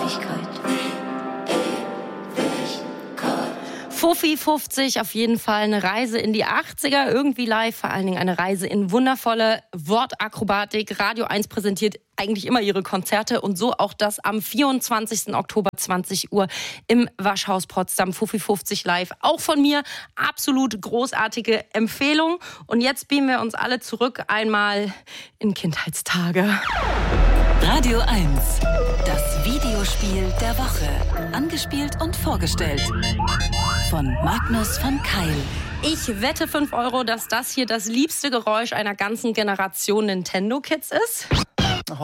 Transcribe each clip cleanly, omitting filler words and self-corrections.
Fuffi 50, auf jeden Fall eine Reise in die 80er, irgendwie live, vor allen Dingen eine Reise in wundervolle Wortakrobatik. Radio 1 präsentiert eigentlich immer ihre Konzerte und so auch das am 24. Oktober 20 Uhr im Waschhaus Potsdam. Fuffi 50 live, auch von mir, absolut großartige Empfehlung. Und jetzt beamen wir uns alle zurück einmal in Kindheitstage. Radio 1, das Videospiel der Woche. Angespielt und vorgestellt von Magnus von Keil. Ich wette 5 €, dass das hier das liebste Geräusch einer ganzen Generation Nintendo-Kids ist. Oh.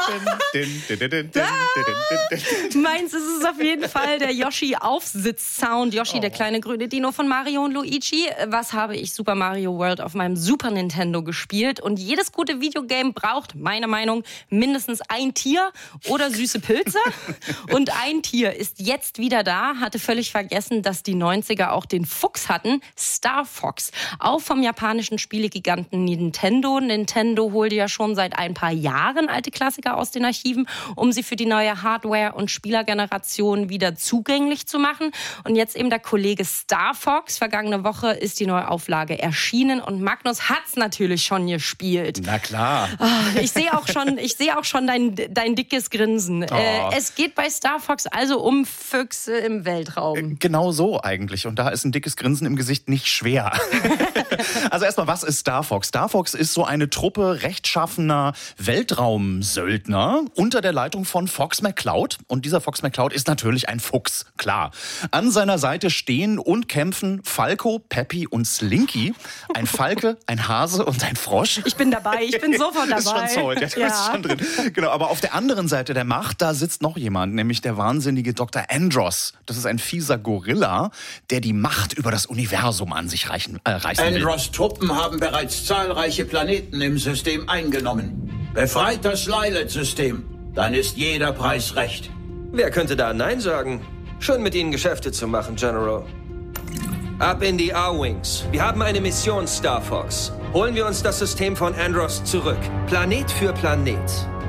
Meins ist es auf jeden Fall der Yoshi-Aufsitz-Sound. Yoshi, der kleine grüne Dino von Mario und Luigi. Was habe ich Super Mario World auf meinem Super Nintendo gespielt? Und jedes gute Videogame braucht, meine Meinung, mindestens ein Tier oder süße Pilze. Und ein Tier ist jetzt wieder da. Hatte völlig vergessen, dass die 90er auch den Fuchs hatten. Star Fox. Auch vom japanischen Spielegiganten Nintendo. Nintendo holte ja schon seit ein paar Jahren alte Klassiker aus den Archiven, um sie für die neue Hardware- und Spielergeneration wieder zugänglich zu machen. Und jetzt eben der Kollege Star Fox. Vergangene Woche ist die neue Auflage erschienen und Magnus hat's natürlich schon gespielt. Na klar. Ich sehe auch schon dein dickes Grinsen. Oh. Es geht bei Star Fox also um Füchse im Weltraum. Genau so eigentlich. Und da ist ein dickes Grinsen im Gesicht nicht schwer. Also erstmal, was ist Star Fox? Star Fox ist so eine Truppe rechtschaffener Weltraumsöldner unter der Leitung von Fox McCloud. Und dieser Fox McCloud ist natürlich ein Fuchs, klar. An seiner Seite stehen und kämpfen Falco, Peppy und Slinky. Ein Falke, ein Hase und ein Frosch. Ich bin dabei, ich bin sofort dabei. Das ist schon sold, ja, du bist schon drin. Genau, aber auf der anderen Seite der Macht, da sitzt noch jemand, nämlich der wahnsinnige Dr. Andross. Das ist ein fieser Gorilla, der die Macht über das Universum an sich reißen will. Andross' Truppen haben bereits zahlreiche Planeten im System eingenommen. Befreit das Lylat-System, dann ist jeder Preis recht. Wer könnte da Nein sagen? Schön mit Ihnen Geschäfte zu machen, General. Ab in die A-Wings. Wir haben eine Mission, Star Fox. Holen wir uns das System von Andross zurück. Planet für Planet.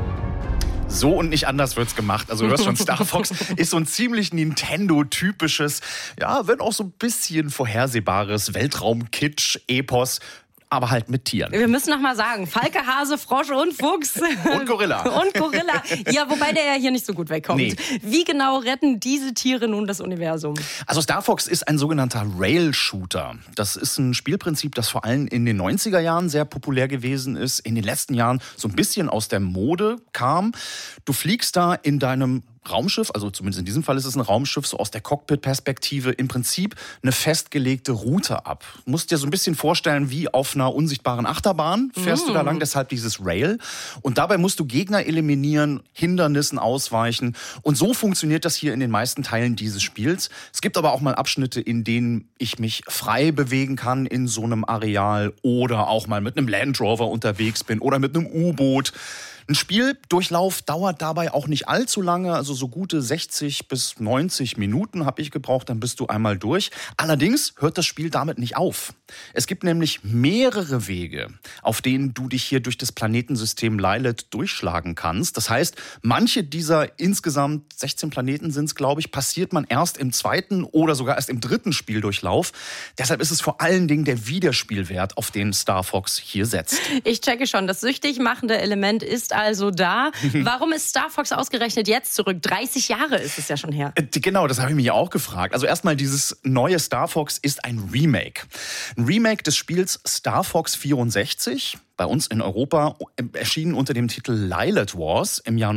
So und nicht anders wird's gemacht. Also du hörst schon, Star Fox ist so ein ziemlich Nintendo-typisches, ja, wenn auch so ein bisschen vorhersehbares Weltraum-Kitsch-Epos, aber halt mit Tieren. Wir müssen noch mal sagen, Falke, Hase, Frosch und Fuchs. Und Gorilla. Und Gorilla. Ja, wobei der ja hier nicht so gut wegkommt. Nee. Wie genau retten diese Tiere nun das Universum? Also Star Fox ist ein sogenannter Rail-Shooter. Das ist ein Spielprinzip, das vor allem in den 90er Jahren sehr populär gewesen ist, in den letzten Jahren so ein bisschen aus der Mode kam. Du fliegst da in deinem Raumschiff, also zumindest in diesem Fall ist es ein Raumschiff, so aus der Cockpit-Perspektive im Prinzip eine festgelegte Route ab. Du musst dir so ein bisschen vorstellen, wie auf einer unsichtbaren Achterbahn fährst du da lang, deshalb dieses Rail. Und dabei musst du Gegner eliminieren, Hindernissen ausweichen. Und so funktioniert das hier in den meisten Teilen dieses Spiels. Es gibt aber auch mal Abschnitte, in denen ich mich frei bewegen kann in so einem Areal oder auch mal mit einem Land Rover unterwegs bin oder mit einem U-Boot. Ein Spieldurchlauf dauert dabei auch nicht allzu lange, also so gute 60 bis 90 Minuten habe ich gebraucht, dann bist du einmal durch. Allerdings hört das Spiel damit nicht auf. Es gibt nämlich mehrere Wege, auf denen du dich hier durch das Planetensystem Lylat durchschlagen kannst. Das heißt, manche dieser insgesamt 16 Planeten sind es, glaube ich, passiert man erst im zweiten oder sogar erst im dritten Spieldurchlauf. Deshalb ist es vor allen Dingen der Wiederspielwert, auf den Star Fox hier setzt. Ich checke schon, das süchtig machende Element ist also da. Warum ist Star Fox ausgerechnet jetzt zurück? 30 Jahre ist es ja schon her. Genau, das habe ich mich auch gefragt. Also erstmal, dieses neue Star Fox ist ein Remake. Ein Remake des Spiels Star Fox 64. Bei uns in Europa erschienen unter dem Titel Lylat Wars im Jahr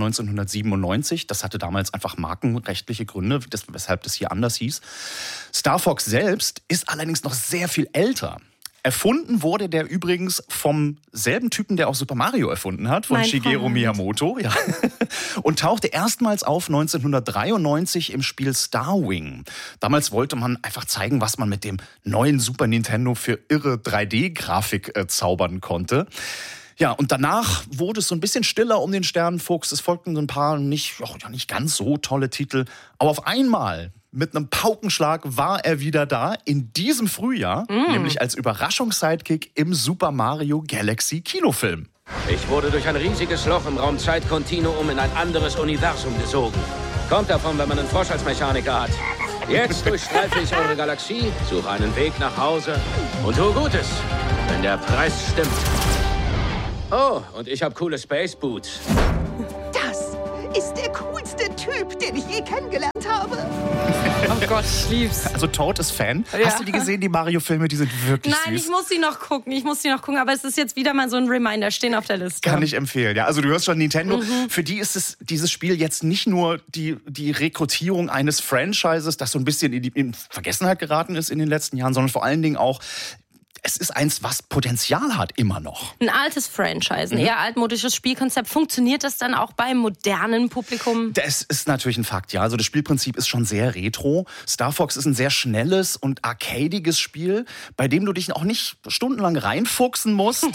1997. Das hatte damals einfach markenrechtliche Gründe, weshalb das hier anders hieß. Star Fox selbst ist allerdings noch sehr viel älter. Erfunden wurde der übrigens vom selben Typen, der auch Super Mario erfunden hat, von Shigeru Miyamoto. Ja. Und tauchte erstmals auf 1993 im Spiel Star Wing. Damals wollte man einfach zeigen, was man mit dem neuen Super Nintendo für irre 3D-Grafik zaubern konnte. Ja, und danach wurde es so ein bisschen stiller um den Sternenfuchs. Es folgten so ein paar nicht ganz so tolle Titel. Aber auf einmal, mit einem Paukenschlag, war er wieder da in diesem Frühjahr, nämlich als Überraschungssidekick im Super Mario Galaxy Kinofilm. Ich wurde durch ein riesiges Loch im Raum-Zeit-Kontinuum in ein anderes Universum gesogen. Kommt davon, wenn man einen Frosch als Mechaniker hat. Jetzt durchstreife ich eure Galaxie, suche einen Weg nach Hause und tue Gutes, wenn der Preis stimmt. Oh, und ich habe coole Space Boots. Das ist der coolste Typ, den ich je kennengelernt habe. Oh Gott, ich lieb's. Also Toad ist Fan. Ja. Hast du die gesehen, die Mario-Filme? Die sind wirklich Nein, süß. ich muss sie noch gucken. Aber es ist jetzt wieder mal so ein Reminder, stehen auf der Liste. Kann ich empfehlen, ja. Also du hörst schon, Nintendo, für die ist dieses Spiel jetzt nicht nur die Rekrutierung eines Franchises, das so ein bisschen in Vergessenheit geraten ist in den letzten Jahren, sondern vor allen Dingen auch, es ist eins, was Potenzial hat, immer noch. Ein altes Franchise, ein eher altmodisches Spielkonzept. Funktioniert das dann auch beim modernen Publikum? Das ist natürlich ein Fakt, ja. Also das Spielprinzip ist schon sehr retro. Star Fox ist ein sehr schnelles und arcadiges Spiel, bei dem du dich auch nicht stundenlang reinfuchsen musst.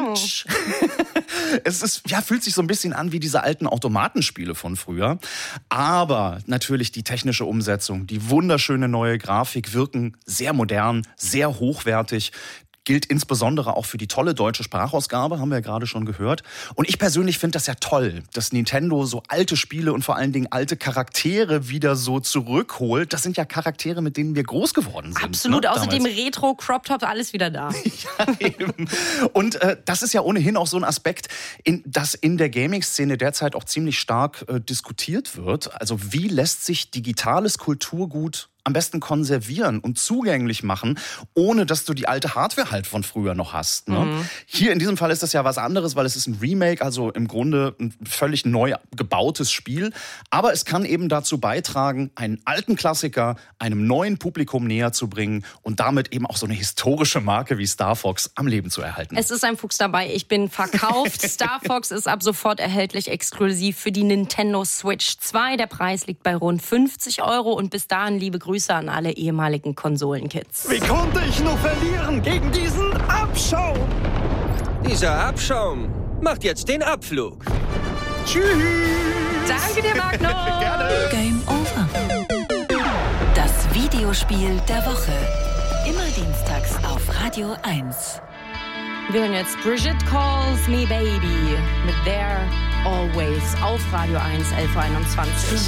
Es ist, ja, fühlt sich so ein bisschen an wie diese alten Automatenspiele von früher. Aber natürlich die technische Umsetzung, die wunderschöne neue Grafik wirken sehr modern, sehr hochwertig. Gilt insbesondere auch für die tolle deutsche Sprachausgabe, haben wir ja gerade schon gehört. Und ich persönlich finde das ja toll, dass Nintendo so alte Spiele und vor allen Dingen alte Charaktere wieder so zurückholt. Das sind ja Charaktere, mit denen wir groß geworden sind. Absolut, ne, außerdem Retro, Crop Top, alles wieder da. Ja, eben. Und das ist ja ohnehin auch so ein Aspekt, das in der Gaming-Szene derzeit auch ziemlich stark diskutiert wird. Also wie lässt sich digitales Kulturgut am besten konservieren und zugänglich machen, ohne dass du die alte Hardware halt von früher noch hast. Ne? Hier in diesem Fall ist das ja was anderes, weil es ist ein Remake, also im Grunde ein völlig neu gebautes Spiel. Aber es kann eben dazu beitragen, einen alten Klassiker einem neuen Publikum näher zu bringen und damit eben auch so eine historische Marke wie Star Fox am Leben zu erhalten. Es ist ein Fuchs dabei, ich bin verkauft. Star Fox ist ab sofort erhältlich exklusiv für die Nintendo Switch 2. Der Preis liegt bei rund 50 € und bis dahin liebe Grüße an alle ehemaligen Konsolenkids. Wie konnte ich nur verlieren gegen diesen Abschaum? Dieser Abschaum macht jetzt den Abflug. Tschüss! Danke dir, Magnus! Gerne! Game over. Das Videospiel der Woche. Immer dienstags auf Radio 1. Wir hören jetzt Brigitte Calls Me Baby mit There Always auf Radio 1, 11:21 Uhr.